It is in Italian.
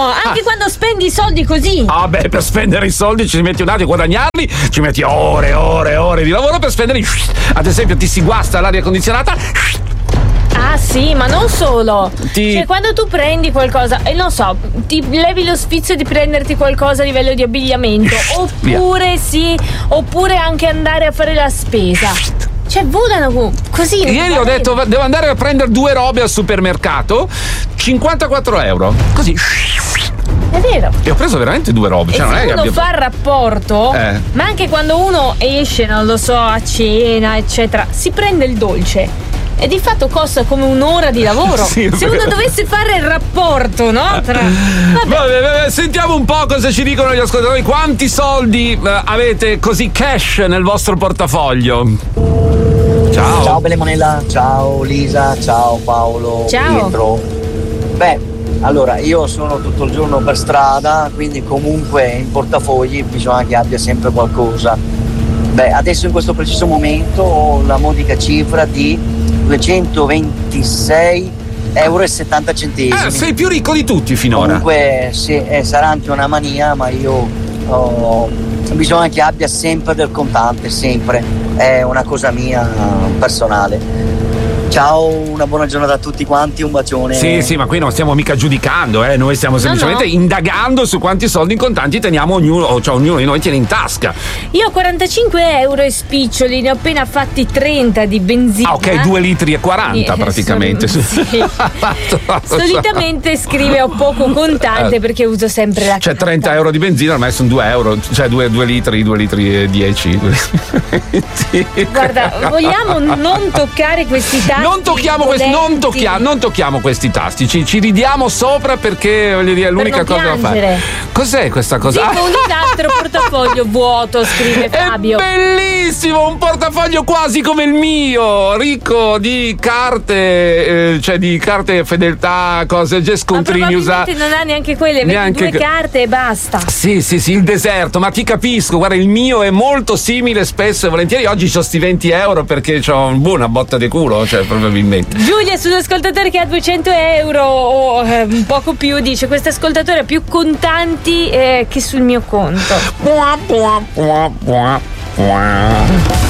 anche quando spendi i soldi così. Ah beh, per spendere i soldi ci metti un attimo, guadagnarli ci metti ore di lavoro per spenderli. Ad esempio ti si guasta l'aria condizionata. Ah sì, ma non solo. Cioè, quando tu prendi qualcosa, e non so, ti levi lo sfizio di prenderti qualcosa a livello di abbigliamento, oppure anche andare a fare la spesa. Cioè, volano così. Ieri ho detto devo andare a prendere 2 robe al supermercato, 54 euro. Così. È vero. E ho preso veramente 2 robe. Cioè, e non se è uno che fa il rapporto, ma anche quando uno esce, non lo so, a cena, eccetera, si prende il dolce. E di fatto costa come un'ora di lavoro. Sì, se uno dovesse fare il rapporto, no? Vabbè, sentiamo un po' cosa ci dicono gli ascoltatori. Quanti soldi avete così cash nel vostro portafoglio? Ciao Belle Monella, ciao Lisa, ciao Paolo, ciao Pietro. Beh, allora io sono tutto il giorno per strada, quindi comunque in portafogli bisogna che abbia sempre qualcosa. Beh, adesso in questo preciso momento ho la modica cifra di 226,70 euro. Sei più ricco di tutti finora. Comunque sì, sarà anche una mania, ma io bisogna che abbia sempre del contante, sempre. È una cosa mia personale. Ciao, una buona giornata a tutti quanti, un bacione. Sì, ma qui non stiamo mica giudicando, noi stiamo semplicemente indagando su quanti soldi in contanti teniamo ognuno, cioè ognuno di noi tiene in tasca. Io ho 45 euro e spiccioli, ne ho appena fatti 30 di benzina. Ah, ok, 2,40 litri praticamente. Sì. Solitamente scrive ho poco contante perché uso sempre la Cioè carta. 30 euro di benzina ormai sono 2 euro, cioè 2 litri e 10. Guarda, vogliamo non toccare questi tasti? Non tocchiamo questi tasti, ci ridiamo sopra perché voglio dire è l'unica cosa da fare. Cos'è questa cosa? Tipo un altro portafoglio vuoto, scrive Fabio. È bellissimo, un portafoglio quasi come il mio, ricco di carte, cioè di carte fedeltà, cose, scontrini usati. Non ha neanche quelle, neanche 2 carte e basta. Sì, il deserto, ma ti capisco, guarda, il mio è molto simile spesso e volentieri. Oggi c'ho sti 20 euro perché c'ho una botta di culo, cioè probabilmente. Giulia, su un ascoltatore che ha 200 euro o un poco più, dice questo ascoltatore ha più contanti che sul mio conto.